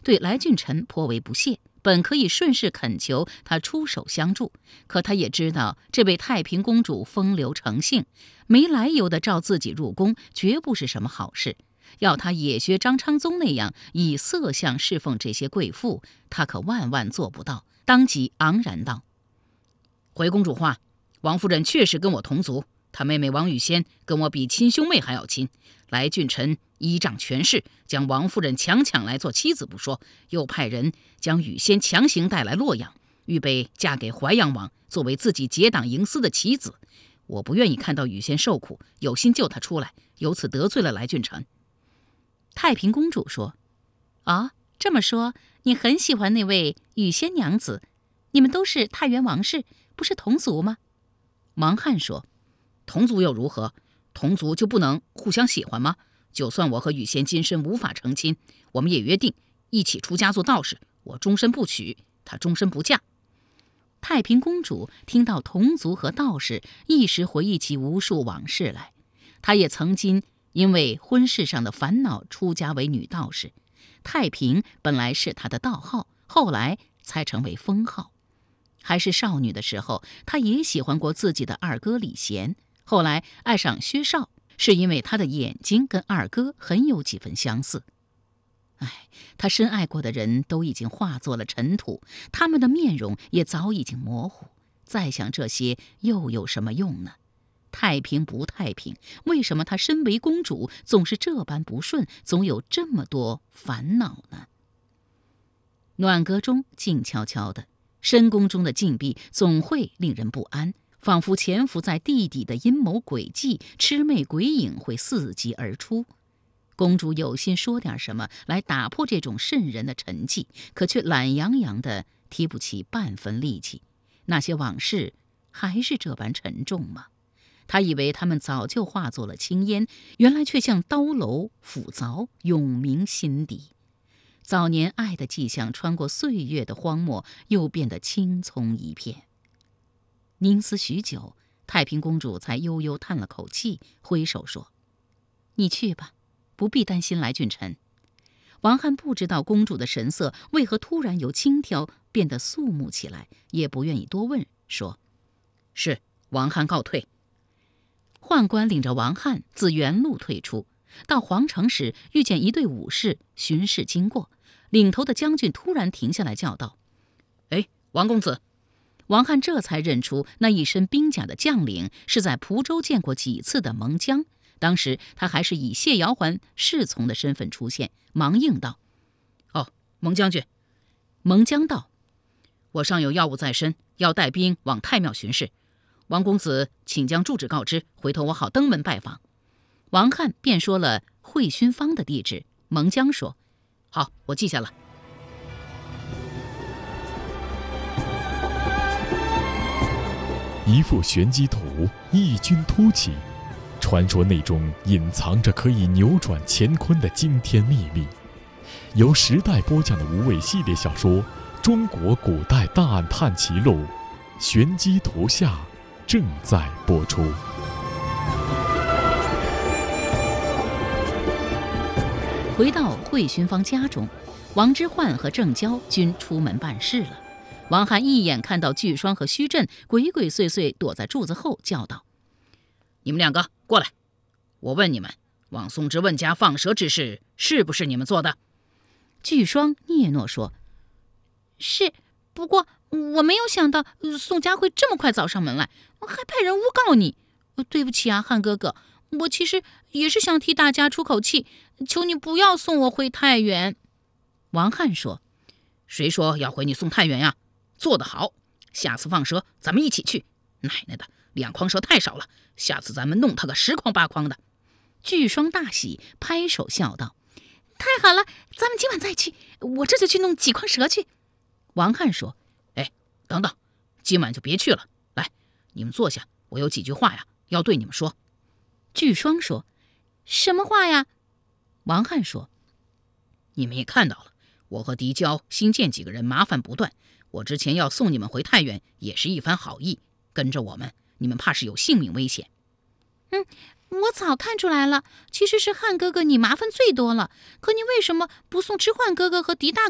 对来俊臣颇为不屑，本可以顺势恳求他出手相助，可他也知道这位太平公主风流成性，没来由的召自己入宫，绝不是什么好事。要他也学张昌宗那样以色相侍奉这些贵妇，他可万万做不到。当即昂然道：“回公主话，王夫人确实跟我同族，她妹妹王语仙跟我比亲兄妹还要亲。来俊臣依仗权势，将王夫人强抢来做妻子不说，又派人将语仙强行带来洛阳，预备嫁给淮阳王，作为自己结党营私的棋子。我不愿意看到语仙受苦，有心救她出来，由此得罪了来俊臣。”太平公主说：“啊，这么说，你很喜欢那位语仙娘子？你们都是太原王氏，不是同族吗？”王翰说：“同族又如何？同族就不能互相喜欢吗？就算我和语仙今生无法成亲，我们也约定一起出家做道士，我终身不娶，她终身不嫁。”太平公主听到同族和道士，一时回忆起无数往事来。她也曾经因为婚事上的烦恼出家为女道士，太平本来是她的道号，后来才成为封号。还是少女的时候，她也喜欢过自己的二哥李贤，后来爱上薛绍，是因为他的眼睛跟二哥很有几分相似。他深爱过的人都已经化作了尘土，他们的面容也早已经模糊，再想这些又有什么用呢？太平不太平，为什么她身为公主总是这般不顺，总有这么多烦恼呢？暖阁中静悄悄的，深宫中的禁闭总会令人不安，仿佛潜伏在地底的阴谋诡计、魑魅鬼影会伺机而出。公主有心说点什么来打破这种瘆人的沉寂，可却懒洋洋的提不起半分力气。那些往事还是这般沉重吗？她以为他们早就化作了青烟，原来却像刀楼斧凿，永铭心底。早年爱的迹象穿过岁月的荒漠，又变得青葱一片。凝思许久，太平公主才悠悠叹了口气，挥手说：“你去吧，不必担心来俊臣。”王翰不知道公主的神色为何突然由轻佻变得肃穆起来，也不愿意多问，说：“是，王翰告退。”宦官领着王翰自原路退出，到皇城时遇见一队武士巡视经过，领头的将军突然停下来叫道：“哎，王公子！”王翰这才认出那一身兵甲的将领是在蒲州见过几次的蒙江，当时他还是以谢瑶环侍从的身份出现，忙应道：“哦，蒙将军。”蒙江道：“我尚有要务在身，要带兵往太庙巡视。王公子请将住址告知，回头我好登门拜访。”王翰便说了会勋坊的地址。蒙江说：“好，我记下了。” 一幅玄机图异军突起，传说内中隐藏着可以扭转乾坤的惊天秘密。由时代播讲的无畏系列小说《中国古代大案探奇录》玄机图下正在播出。 回到会勋坊家中，王之涣和郑娇均出门办事了。王翰一眼看到巨双和虚震鬼鬼祟祟躲在柱子后，叫道：“你们两个过来！我问你们，往宋之问家放蛇之事是不是你们做的？”巨双嗫嚅说：“是，不过我没有想到宋家会这么快找上门来，还派人诬告你。对不起啊，汉哥哥，我其实也是想替大家出口气，求你不要送我回太原。”王翰说：“谁说要回你送太原呀？做得好，下次放蛇咱们一起去。奶奶的，2筐蛇太少了，下次咱们弄他个10筐8筐的。”巨双大喜，拍手笑道：“太好了，咱们今晚再去，我这就去弄几筐蛇去。”王翰说：“哎，等等，今晚就别去了，来，你们坐下，我有几句话呀要对你们说。”巨双说：“什么话呀？”王翰说：“你们也看到了，我和狄娇新见几个人麻烦不断，我之前要送你们回太原也是一番好意，跟着我们，你们怕是有性命危险。”“我早看出来了，其实是汉哥哥你麻烦最多了，可你为什么不送知涣哥哥和狄大